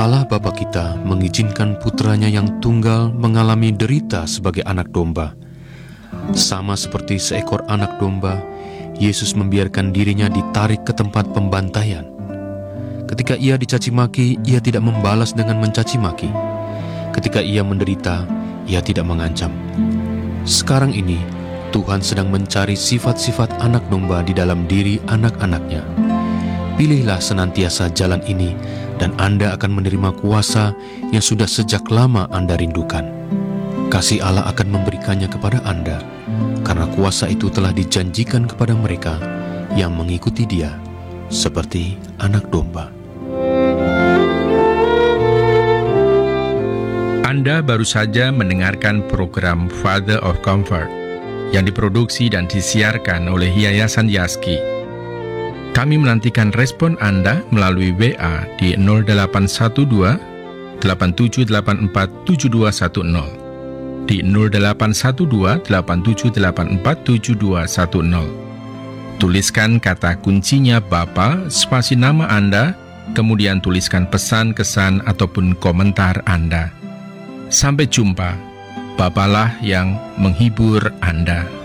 Allah Bapa kita mengizinkan putranya yang tunggal mengalami derita sebagai anak domba. Sama seperti seekor anak domba, Yesus membiarkan dirinya ditarik ke tempat pembantaian. Ketika ia dicaci maki, ia tidak membalas dengan mencaci maki. Ketika ia menderita, ia tidak mengancam. Sekarang ini, Tuhan sedang mencari sifat-sifat anak domba di dalam diri anak-anaknya. Pilihlah senantiasa jalan ini, dan Anda akan menerima kuasa yang sudah sejak lama Anda rindukan. Kasih Allah akan memberikannya kepada Anda, karena kuasa itu telah dijanjikan kepada mereka yang mengikuti Dia, seperti anak domba. Anda baru saja mendengarkan program Father of Comfort yang diproduksi dan disiarkan oleh Yayasan Yaski. Kami menantikan respon Anda melalui WA di 0812 8784 7210, di 0812 8784 7210. Tuliskan kata kuncinya Bapa, spasi nama Anda, kemudian tuliskan pesan, kesan, ataupun komentar Anda. Sampai jumpa, Bapalah yang menghibur Anda.